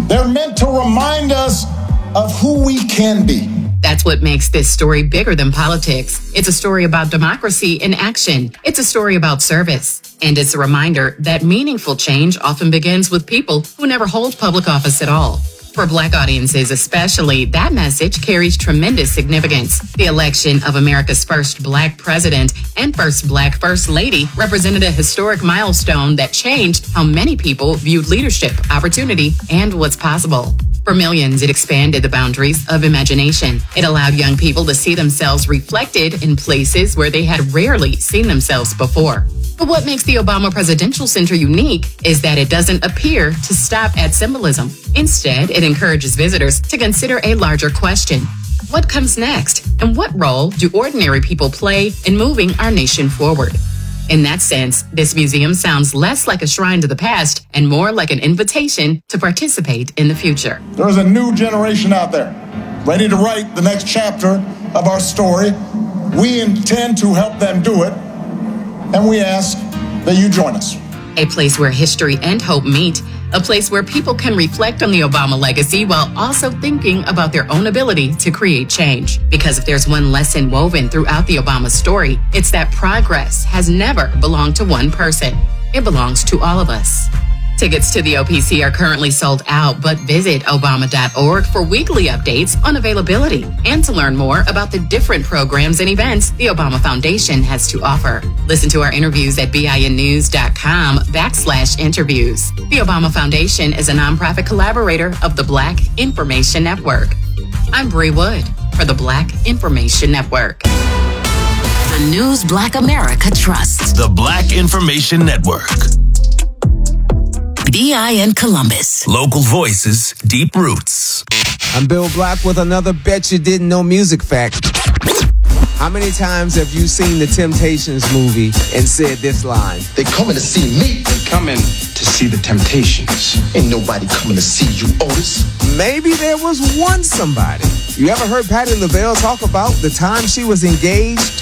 They're meant to remind us of who we can be. That's what makes this story bigger than politics. It's a story about democracy in action. It's a story about service. And it's a reminder that meaningful change often begins with people who never hold public office at all. For Black audiences especially, that message carries tremendous significance. The election of America's first Black president and first Black First Lady represented a historic milestone that changed how many people viewed leadership, opportunity, and what's possible. For millions, it expanded the boundaries of imagination. It allowed young people to see themselves reflected in places where they had rarely seen themselves before. But what makes the Obama Presidential Center unique is that it doesn't appear to stop at symbolism. Instead, it encourages visitors to consider a larger question. What comes next? And what role do ordinary people play in moving our nation forward? In that sense, this museum sounds less like a shrine to the past and more like an invitation to participate in the future. There's a new generation out there ready to write the next chapter of our story. We intend to help them do it, and we ask that you join us. A place where history and hope meet, a place where people can reflect on the Obama legacy while also thinking about their own ability to create change. Because if there's one lesson woven throughout the Obama story, it's that progress has never belonged to one person. It belongs to all of us. Tickets to the OPC are currently sold out, but visit Obama.org for weekly updates on availability and to learn more about the different programs and events the Obama Foundation has to offer. Listen to our interviews at BINnews.com/interviews. The Obama Foundation is a nonprofit collaborator of the Black Information Network. I'm Bree Wood for the Black Information Network. The news Black America trusts. The Black Information Network. BIN Columbus. Local voices, deep roots. I'm Bill Black with another Bet You Didn't Know music fact. How many times have you seen the Temptations movie and said this line? They coming to see me. They coming to see the Temptations. Ain't nobody coming to see you, Otis. Maybe there was one somebody. You ever heard Patti LaBelle talk about the time she was engaged